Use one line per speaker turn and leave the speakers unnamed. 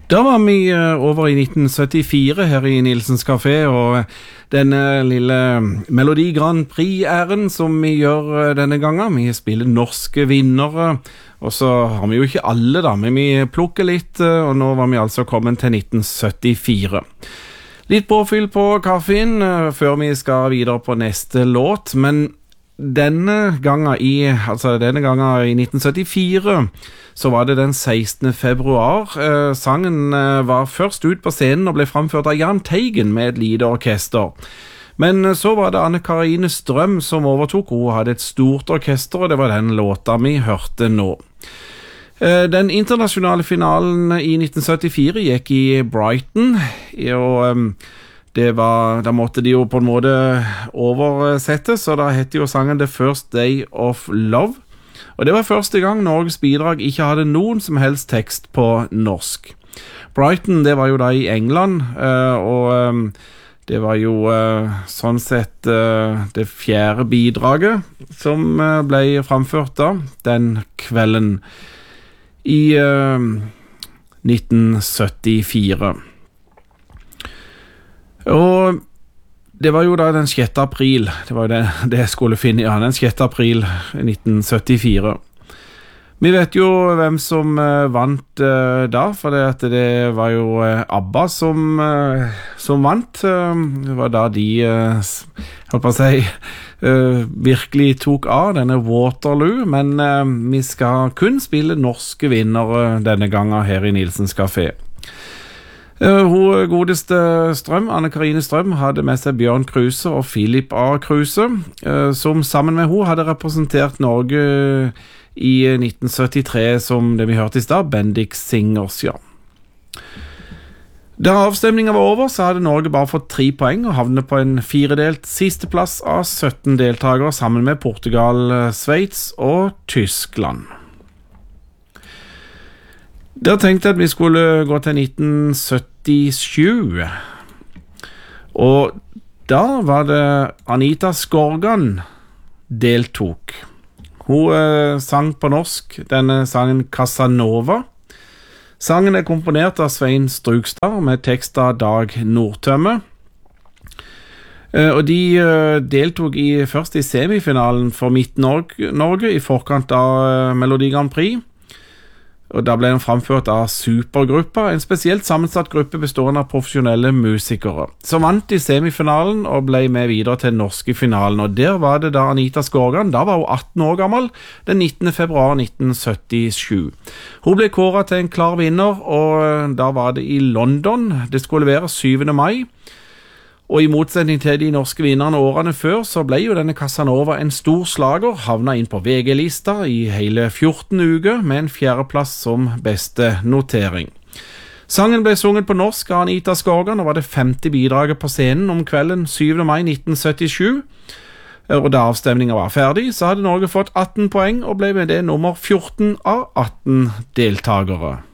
Da var vi over i 1974 her i Nilsens Café, og denne lille Melodi Grand Prix-æren som vi gjør denne gangen. Vi spiller norske vinnere, og så har vi jo ikke alle da, men vi plukker litt, og nå var vi altså kommet til 1974. Litt påfyll på kaffen før vi skal videre på neste låt, men denne gangen i 1974 så var det den 16. februar. Sangen var først ut på scenen og ble framført av Jahn Teigen med et lite orkester. Men så var det Anne-Karine Strøm som overtok. Hun hadde et stort orkester, og det var den låta vi hørte nå. Den internasjonale finalen i 1974 gikk i Brighton, og da måtte de jo på en måte oversettes, så da heter jo sangen The First Day of Love. Og det var første gang Norges bidrag ikke hadde noen som helst tekst på norsk. Brighton, det var jo da i England, og det var jo sånn sett det fjerde bidraget som ble framført da, den kvelden i 1974. Og det var jo da den 6. april, det var jo det jeg skulle finne, ja, den 6. april 1974. Vi vet jo hvem som vant da, for det var jo ABBA som vant. Det var da de, virkelig tok av denne Waterloo, men vi skal kun spille norske vinnere denne gangen her i Nilsens Café. Hun godeste Strøm, Anne-Karine Strøm, hadde med seg Bjørn Kruse og Philip A. Kruse, som sammen med hun hadde representert Norge i 1973, som det vi hørte i stad, Bendik Singers, ja. Da avstemningen var over, så hadde Norge bare fått 3 poeng og havnet på en 4-delt siste plass av 17 deltakere sammen med Portugal, Sveits og Tyskland. Da tenkte jeg at vi skulle gå til 1977, og da var det Anita Skorgan deltok. Hun sang på norsk denne sangen Casanova. Sangen er komponert av Svein Strukstad med tekst av Dag Nordtømme. Og de deltok først i semifinalen for Midt-Norge i forkant av Melodi Grand Prix. Og da ble den framført av Supergruppa, en spesielt sammensatt gruppe bestående av profesjonelle musikere. Så vant de semifinalen og ble med videre til norske finalen. Og der var det da Anita Skorgan, da var hun 18 år gammel, den 19. februar 1977. Hun ble kåret til en klar vinner, og da var det i London. Det skulle være 7. mai. Og i motsetning til de norske vinnerne årene før, så ble jo denne Casanova en stor slager, havnet inn på VG-lista i hele 14 uker, med en 4. plass som beste notering. Sangen ble sunget på norsk av Anita Skorgan, og var det 50 bidraget på scenen om kvelden 7. mai 1977. Og da avstemningen var ferdig, så hadde Norge fått 18 poeng, og ble med det nummer 14 av 18 deltakere.